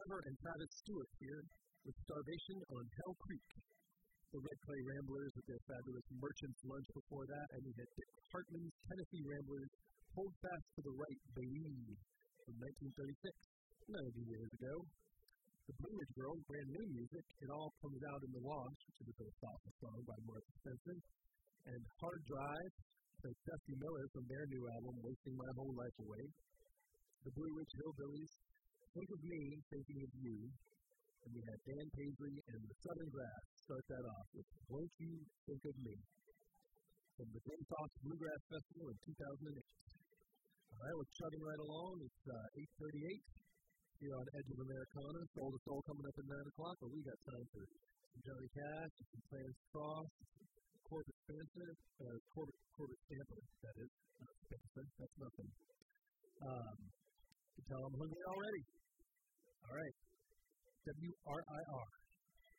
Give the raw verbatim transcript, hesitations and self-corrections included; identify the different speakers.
Speaker 1: Trevor and Travis Stewart here with Starvation on Hell Creek. The Red Clay Ramblers with their fabulous Merchant's Lunch before that, and we had Dick Hartman's Tennessee Ramblers, Hold Fast to the Right, Baby, from nineteen thirty-six, ninety years ago. The Blue Ridge Girls, brand new music, It All Comes Out in the Wash, which is a very thoughtful song by Martha Spencer, and Hard Drive, by Dusty Miller from their new album, Wasting My Whole Life Away. The Blue Ridge Hillbillies, Think of Me, Thinking of You, and we had Dan Paisley and the Southern Grass start that off with Won't You Think of Me, from the Glen Fox Bluegrass Festival in two thousand eight. All right, we're chugging right along. It's uh, eight thirty-eight here on Edge of Americana. Soul to Soul coming up at nine o'clock, but we got time for some Johnny Cash, some Clarence Cross, Corbett Spencer, uh, Corbett, Corbett Stamper, that is, not Spencer, that's nothing. Um, you can tell I'm hungry already. All right, W R I R.